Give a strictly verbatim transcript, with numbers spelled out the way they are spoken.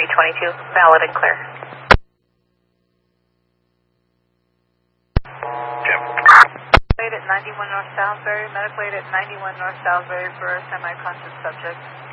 three twenty-two, valid and clear. At ninety-one North Salisbury, medical aid at ninety-one North Salisbury for a semi-conscious subject.